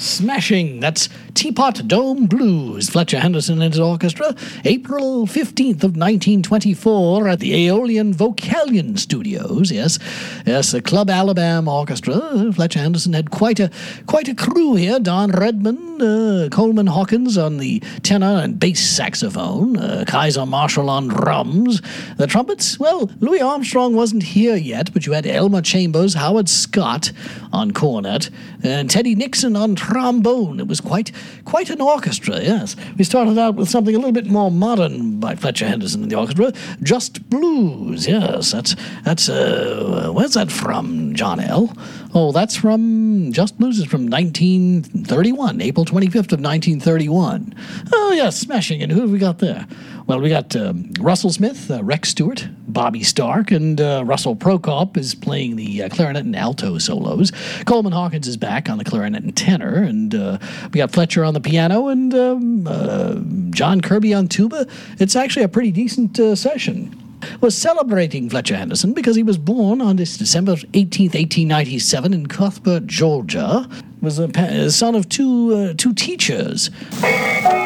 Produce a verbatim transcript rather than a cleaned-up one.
Smashing. That's Teapot Dome Blues. Fletcher Henderson and his orchestra. April fifteenth of nineteen twenty-four at the Aeolian Vocalion Studios. Yes, yes, the Club Alabama Orchestra. Fletcher Henderson had quite a quite a crew here. Don Redmond, uh, Coleman Hawkins on the tenor and bass saxophone. Uh, Kaiser Marshall on drums. The trumpets, well, Louis Armstrong wasn't here yet, but you had Elmer Chambers, Howard Scott on cornet, and Teddy Nixon on trombone. It was quite quite an orchestra, yes. We started out with something a little bit more modern by Fletcher Henderson and the orchestra, Just Blues, yes. That's, that's uh, where's that from, John L.? Oh, that's from, Just Blues is from nineteen thirty-one, April twenty-fifth of nineteen thirty-one. Oh, yes, smashing. And who have we got there? Well, we got um, Russell Smith, uh, Rex Stewart, Bobby Stark, and uh, Russell Prokop is playing the uh, clarinet and alto solos. Coleman Hawkins is back on the clarinet and tenor, and uh, we got Fletcher on the piano and um, uh, John Kirby on tuba. It's actually a pretty decent uh, session. We're celebrating Fletcher Henderson because he was born on this December eighteenth, eighteen ninety-seven in Cuthbert, Georgia. Was a pa- son of two uh, two teachers.